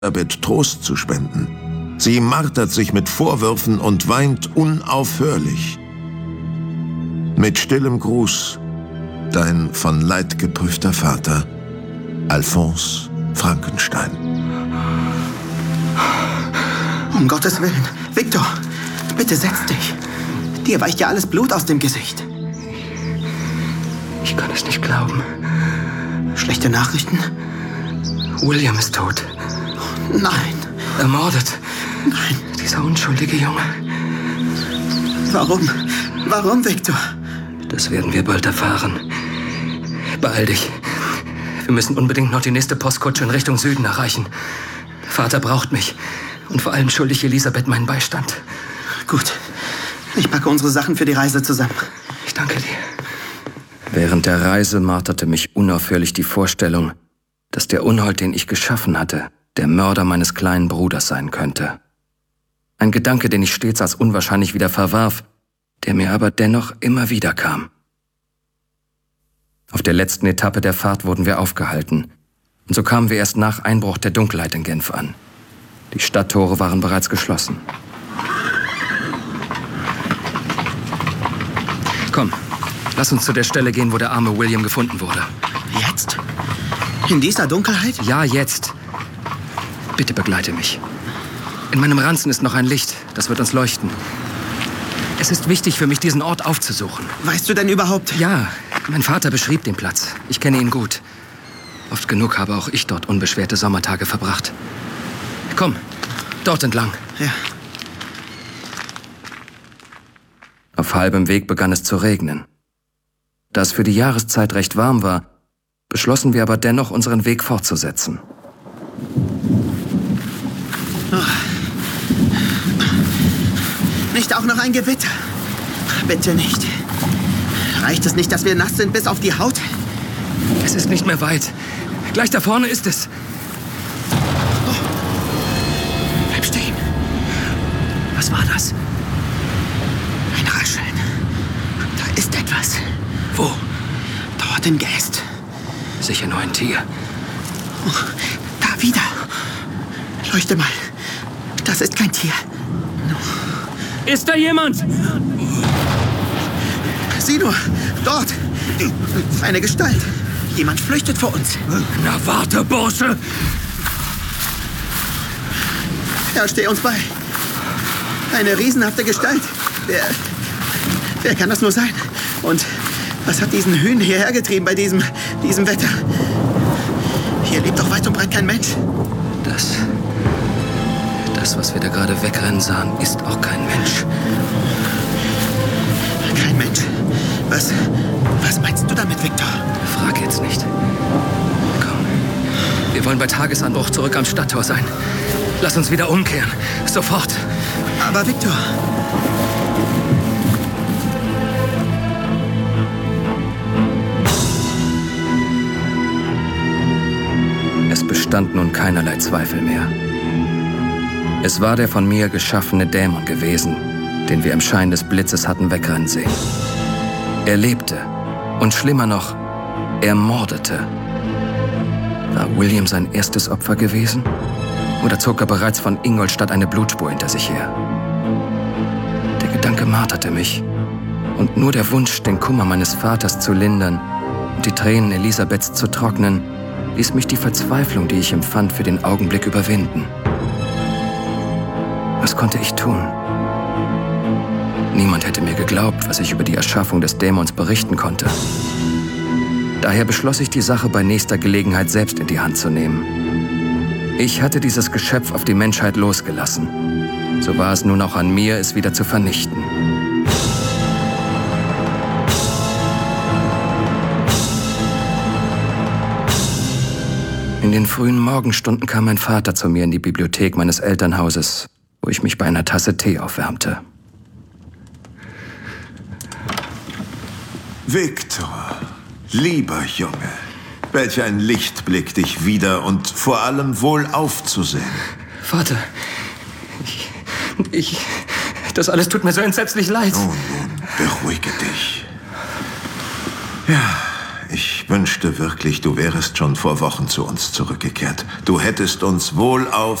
Elisabeth Trost zu spenden. Sie martert sich mit Vorwürfen und weint unaufhörlich. Mit stillem Gruß, dein von Leid geprüfter Vater, Alphonse Frankenstein. Um Gottes Willen. Victor, bitte setz dich. Dir weicht ja alles Blut aus dem Gesicht. Ich kann es nicht glauben. Schlechte Nachrichten? William ist tot. Nein. Ermordet. Nein. Dieser unschuldige Junge. Warum? Warum, Victor? Das werden wir bald erfahren. Beeil dich. Wir müssen unbedingt noch die nächste Postkutsche in Richtung Süden erreichen. Vater braucht mich. Und vor allem schuldig Elisabeth meinen Beistand. Gut. Ich packe unsere Sachen für die Reise zusammen. Ich danke dir. Während der Reise marterte mich unaufhörlich die Vorstellung, dass der Unhold, den ich geschaffen hatte, der Mörder meines kleinen Bruders sein könnte. Ein Gedanke, den ich stets als unwahrscheinlich wieder verwarf, der mir aber dennoch immer wieder kam. Auf der letzten Etappe der Fahrt wurden wir aufgehalten. Und so kamen wir erst nach Einbruch der Dunkelheit in Genf an. Die Stadttore waren bereits geschlossen. Komm, lass uns zu der Stelle gehen, wo der arme William gefunden wurde. Jetzt? In dieser Dunkelheit? Ja, jetzt. Bitte begleite mich. In meinem Ranzen ist noch ein Licht, das wird uns leuchten. Es ist wichtig für mich, diesen Ort aufzusuchen. Weißt du denn überhaupt? Ja, mein Vater beschrieb den Platz. Ich kenne ihn gut. Oft genug habe auch ich dort unbeschwerte Sommertage verbracht. Komm, dort entlang. Ja. Auf halbem Weg begann es zu regnen. Da es für die Jahreszeit recht warm war, beschlossen wir aber dennoch, unseren Weg fortzusetzen. Oh. Nicht auch noch ein Gewitter? Bitte nicht. Reicht es nicht, dass wir nass sind bis auf die Haut? Es ist nicht mehr weit. Gleich da vorne ist es. Oh. Bleib stehen. Was war das? Ein Rascheln. Da ist etwas. Wo? Dort im Geäst. Sicher nur ein Tier. Oh, da wieder. Leuchte mal. Das ist kein Tier. Ist da jemand? Sieh nur, dort. Eine Gestalt. Jemand flüchtet vor uns. Na warte, Bursche. Ja, steh uns bei. Eine riesenhafte Gestalt. Wer kann das nur sein? Und was hat diesen Hühn hierher getrieben bei diesem Wetter? Hier lebt doch weit und breit kein Mensch. Das, was wir da gerade wegrennen sahen, ist auch kein Mensch. Kein Mensch? Was meinst du damit, Victor? Frag jetzt nicht. Komm, wir wollen bei Tagesanbruch zurück am Stadttor sein. Lass uns wieder umkehren. Sofort. Aber Victor... Es bestand nun keinerlei Zweifel mehr. Es war der von mir geschaffene Dämon gewesen, den wir im Schein des Blitzes hatten wegrennen sehen. Er lebte und schlimmer noch, er mordete. War William sein erstes Opfer gewesen? Oder zog er bereits von Ingolstadt eine Blutspur hinter sich her? Der Gedanke marterte mich. Und nur der Wunsch, den Kummer meines Vaters zu lindern und die Tränen Elisabeths zu trocknen, ließ mich die Verzweiflung, die ich empfand, für den Augenblick überwinden. Was konnte ich tun? Niemand hätte mir geglaubt, was ich über die Erschaffung des Dämons berichten konnte. Daher beschloss ich, die Sache bei nächster Gelegenheit selbst in die Hand zu nehmen. Ich hatte dieses Geschöpf auf die Menschheit losgelassen. So war es nun auch an mir, es wieder zu vernichten. In den frühen Morgenstunden kam mein Vater zu mir in die Bibliothek meines Elternhauses, wo ich mich bei einer Tasse Tee aufwärmte. Victor, lieber Junge, welch ein Lichtblick, dich wieder und vor allem wohlauf zu sehen. Vater, das alles tut mir so entsetzlich leid. Nun, beruhige dich. Ja, ich wünschte wirklich, du wärest schon vor Wochen zu uns zurückgekehrt. Du hättest uns wohlauf